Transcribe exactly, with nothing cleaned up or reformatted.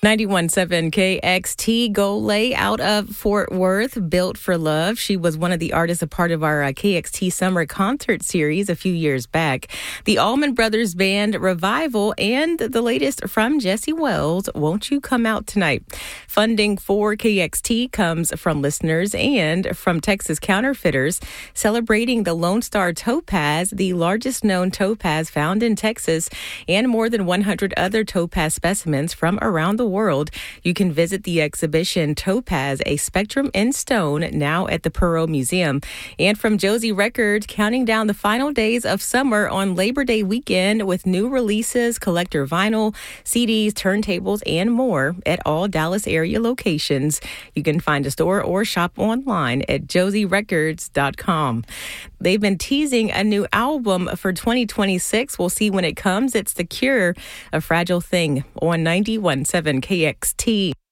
ninety-one point seven K X T, Golay out of Fort Worth, Built for Love. She was one of the artists a part of our uh, K X T Summer Concert Series a few years back. The Allman Brothers Band Revival, and the latest from Jesse Wells, Won't You Come Out Tonight. Funding for K X T comes from listeners and from Texas Counterfeiters, celebrating the Lone Star Topaz, the largest known topaz found in Texas, and more than one hundred other topaz specimens from around the world. You can visit the exhibition Topaz, a Spectrum in Stone, now at the Perot Museum. And from Josie Records, counting down the final days of summer on Labor Day weekend with new releases, collector vinyl, C Ds, turntables, and more at all Dallas area locations. You can find a store or shop online at josie records dot com. They've been teasing a new album for twenty twenty-six. We'll see when it comes. It's The Cure, A Fragile Thing on ninety-one point seven K X T.